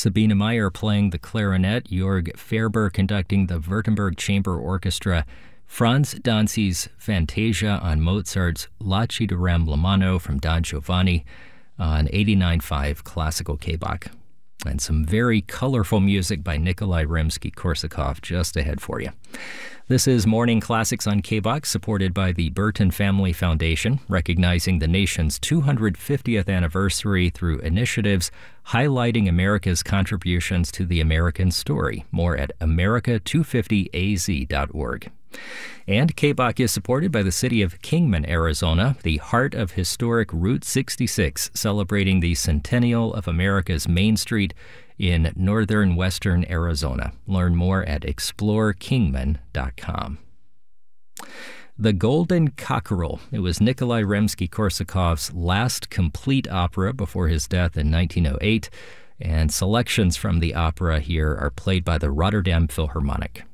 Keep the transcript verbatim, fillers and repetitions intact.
Sabine Meyer playing the clarinet, Jörg Ferber conducting the Württemberg Chamber Orchestra, Franz Danzi's Fantasia on Mozart's La Ci Rammellano from Don Giovanni on eighty-nine point five Classical K-Bach. And some very colorful music by Nikolai Rimsky-Korsakov just ahead for you. This is Morning Classics on K-Bach, supported by the Burton Family Foundation, recognizing the nation's two hundred fiftieth anniversary through initiatives highlighting America's contributions to the American story. More at America two fifty A Z dot org. And K-Bach is supported by the city of Kingman, Arizona, the heart of historic Route sixty-six, celebrating the centennial of America's Main Street in northern western Arizona. Learn more at explore kingman dot com. The Golden Cockerel. It was Nikolai Rimsky-Korsakov's last complete opera before his death in nineteen oh eight, and selections from the opera here are played by the Rotterdam Philharmonic.